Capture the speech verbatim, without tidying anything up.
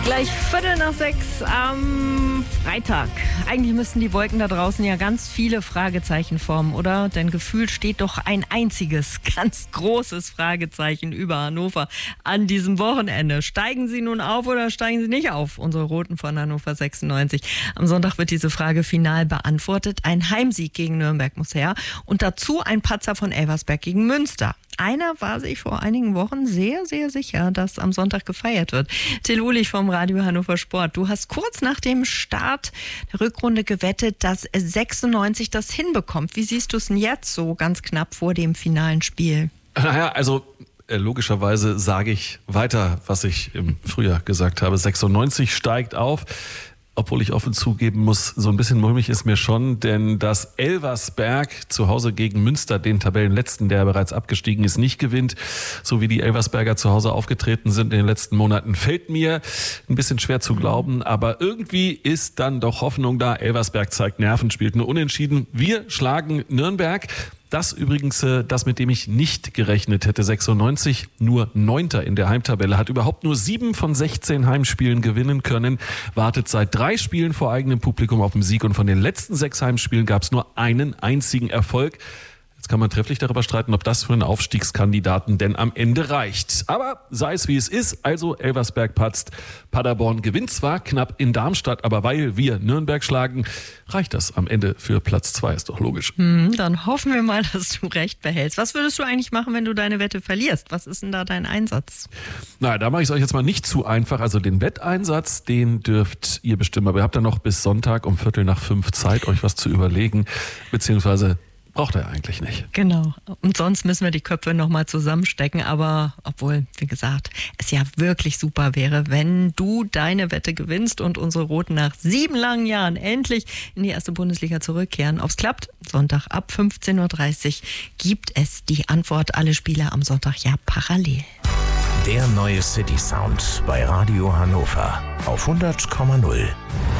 Gleich Viertel nach sechs am Freitag. Eigentlich müssten die Wolken da draußen ja ganz viele Fragezeichen formen, oder? Denn gefühlt steht doch ein einziges, ganz großes Fragezeichen über Hannover an diesem Wochenende. Steigen sie nun auf oder steigen sie nicht auf? Unsere Roten von Hannover sechsundneunzig. Am Sonntag wird diese Frage final beantwortet. Ein Heimsieg gegen Nürnberg muss her und dazu ein Patzer von Elversberg gegen Münster. Einer war sich vor einigen Wochen sehr, sehr sicher, dass am Sonntag gefeiert wird. Till Uhlich vom Radio Hannover Sport. Du hast kurz nach dem Start der Rückrunde gewettet, dass sechsundneunzig das hinbekommt. Wie siehst du es denn jetzt so ganz knapp vor dem finalen Spiel? Naja, also äh, logischerweise sage ich weiter, was ich im Frühjahr gesagt habe. sechsundneunzig steigt auf. Obwohl ich offen zugeben muss, so ein bisschen mulmig ist mir schon, denn dass Elversberg zu Hause gegen Münster, den Tabellenletzten, der bereits abgestiegen ist, nicht gewinnt, so wie die Elversberger zu Hause aufgetreten sind in den letzten Monaten, fällt mir ein bisschen schwer zu glauben, aber irgendwie ist dann doch Hoffnung da. Elversberg zeigt Nerven, spielt nur unentschieden. Wir schlagen Nürnberg. Das übrigens, das mit dem ich nicht gerechnet hätte. sechsundneunzig, nur Neunter in der Heimtabelle, hat überhaupt nur sieben von sechzehn Heimspielen gewinnen können, wartet seit drei Spielen vor eigenem Publikum auf den Sieg und von den letzten sechs Heimspielen gab es nur einen einzigen Erfolg. Jetzt kann man trefflich darüber streiten, ob das für einen Aufstiegskandidaten denn am Ende reicht. Aber sei es wie es ist, also Elversberg patzt. Paderborn gewinnt zwar knapp in Darmstadt, aber weil wir Nürnberg schlagen, reicht das am Ende für Platz zwei, ist doch logisch. Hm, dann hoffen wir mal, dass du recht behältst. Was würdest du eigentlich machen, wenn du deine Wette verlierst? Was ist denn da dein Einsatz? Na, da mache ich es euch jetzt mal nicht zu einfach. Also den Wetteinsatz, den dürft ihr bestimmen. Aber ihr habt dann noch bis Sonntag um Viertel nach fünf Zeit, euch was zu überlegen, beziehungsweise braucht er eigentlich nicht. Genau. Und sonst müssen wir die Köpfe nochmal zusammenstecken. Aber obwohl, wie gesagt, es ja wirklich super wäre, wenn du deine Wette gewinnst und unsere Roten nach sieben langen Jahren endlich in die erste Bundesliga zurückkehren. Ob es klappt, Sonntag ab fünfzehn Uhr dreißig gibt es die Antwort. Alle Spiele am Sonntag ja parallel. Der neue City Sound bei Radio Hannover auf hundert Komma null.